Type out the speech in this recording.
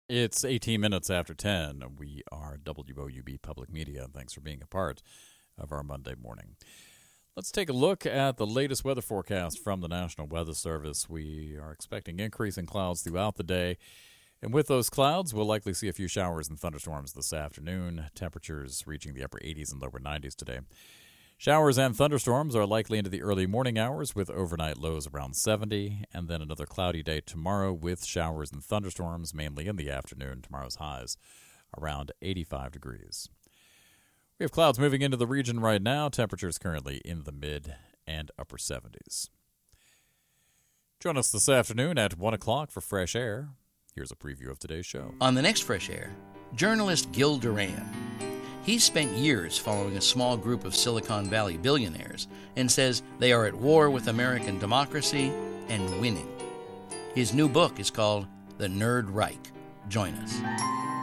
It's 18 minutes after 10. We are WOUB Public Media. Thanks for being a part of our Monday morning. Let's take a look at the latest weather forecast from the National Weather Service. We are expecting increasing clouds throughout the day. And with those clouds, we'll likely see a few showers and thunderstorms this afternoon. Temperatures reaching the upper 80s and lower 90s today. Showers and thunderstorms are likely into the early morning hours with overnight lows around 70, and then another cloudy day tomorrow with showers and thunderstorms mainly in the afternoon. Tomorrow's highs around 85 degrees. We have clouds moving into the region right now. Temperatures currently in the mid and upper 70s. Join us this afternoon at 1 o'clock for Fresh Air. Here's a preview of today's show. On the next Fresh Air, journalist Gil Duran. He's spent years following a small group of Silicon Valley billionaires and says they are at war with American democracy and winning. His new book is called The Nerd Reich. Join us.